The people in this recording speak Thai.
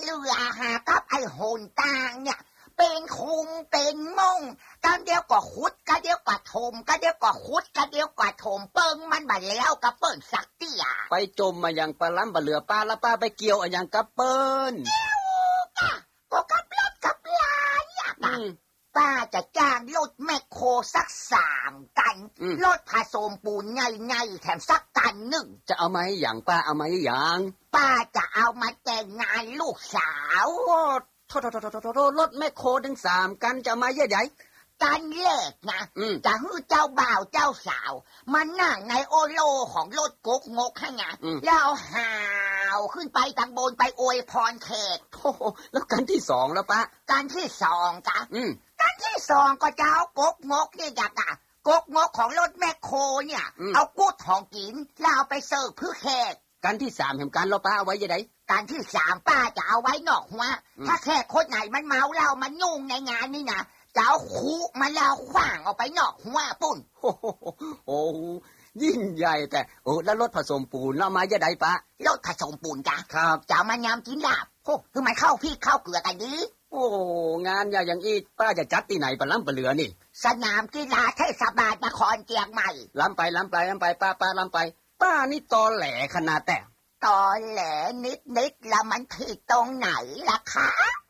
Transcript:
รือหากับไอ้โหนต่างเนี่ยเป็นคุมเป็นมงกันเดียวก็ขุดกันเดียวก็ถมกันเดียวก็ขุดกันเดียวก็ถมเปิ้งมันบัดแล้วกับเปิ้นสักเตี้ยไปจมมาอย่างปลาล้ำปลาเหลือป้าแล้วป้าไปเกี่ยวอย่างกับเปิ้นก็กับรถกับลายอ่ะป้าจะจ้างรถแมคโครสัก3 กันรถผสมปูนใหญ่ๆแถมสักกันหนึ่งจะเอามาให้อย่างป้าเอามาให้อย่างป้าจะเอามาแต่งงานลูกสาวโทรถแมคโครถึง3 กันจะมาเยอะใหญ่กันแรกนะจะให้เจ้าบ่าวเจ้าสาวมานั่งในโอโลของรถกกงกให้ไงแล้วหาวขึ้นไปทางบนไปอวยพรแขกแล้วกันที่2แล้วป้ากันที่2จ้ะกันที่2ก็เจ้ากกงกนี่จ้ะกกงกของรถแมคโครเนี่ยเอากุดของกินแล้วเอาไปเสิร์ฟเพื่อแขกกันที่3เห็นกันแล้วป้าเอาไว้ยังไงกันที่3ป้าจะเอาไว้นอกหัวถ้าแขกคนไหนมันเมาเหล้ามันยุ่งในงานนี่นะจะเอาคูมาแล้วขว้างออกไปนอกหัวปุ่นโอ้ยิ่งใหญ่แต่แล้วรถผสมปูนแล้วมาจะได้ปะรถผสมปูนจ้ะครับจะมายำกินลาบคือมันเข้าพี่เข้าเกลือกันดีงานอย่างอีป้าจะจัดที่ไหนปะล้ำปะเหลือนี่สนามกีฬาเทศบาลนครเชียงใหม่ล้ำไปป้าล้ำไปป้านี่ตอแหลขนาดแต่ตอแหลนิดแล้วมันผิดตรงไหนล่ะคะ